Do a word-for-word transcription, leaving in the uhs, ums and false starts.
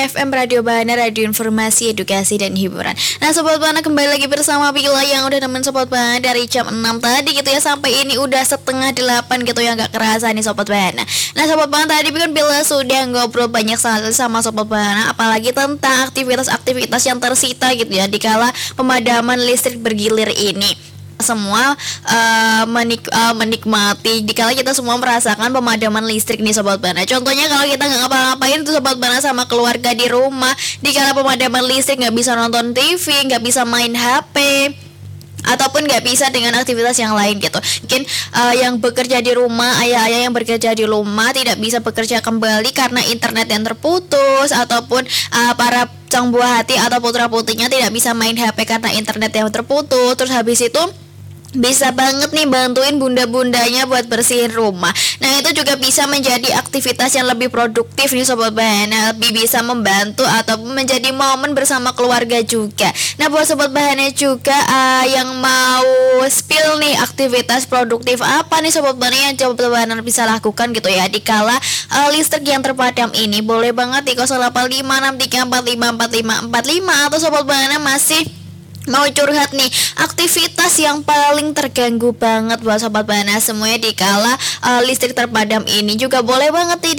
F M Radio Bahana, radio informasi, edukasi, dan hiburan. Nah Sobat Bahana, kembali lagi bersama Bila yang udah nemen Sobat Bahana dari jam enam tadi gitu ya, sampai ini udah setengah delapan gitu ya, gak kerasa nih Sobat Bahana. Nah Sobat Bahana, tadi kan Bila sudah ngobrol banyak sekali sama Sobat Bahana, apalagi tentang aktivitas-aktivitas yang tersita gitu ya dikala pemadaman listrik bergilir ini. Semua uh, menik uh, menikmati dikala kita semua merasakan pemadaman listrik nih Sobat Bana. Contohnya kalau kita nggak ngapa-ngapain tuh Sobat Bana sama keluarga di rumah, dikala pemadaman listrik nggak bisa nonton T V, nggak bisa main H P, ataupun nggak bisa dengan aktivitas yang lain gitu. Mungkin uh, yang bekerja di rumah, ayah-ayah yang bekerja di rumah tidak bisa bekerja kembali karena internet yang terputus, ataupun uh, para sang buah hati atau putra putrinya tidak bisa main H P karena internet yang terputus. Terus habis itu bisa banget nih bantuin bunda-bundanya buat bersihin rumah. Nah itu juga bisa menjadi aktivitas yang lebih produktif nih Sobat Bahana, lebih bisa membantu ataupun menjadi momen bersama keluarga juga. Nah buat Sobat Bahana juga uh, yang mau spill nih aktivitas produktif apa nih Sobat Bahana yang Sobat Bahana bisa lakukan gitu ya dikala uh, listrik yang terpadam ini. Boleh banget di nol delapan lima enam tiga empat lima empat lima empat lima, atau Sobat Bahana masih mau curhat nih aktivitas yang paling terganggu banget buat Sobat Bahana semuanya dikala uh, listrik terpadam ini, juga boleh banget nih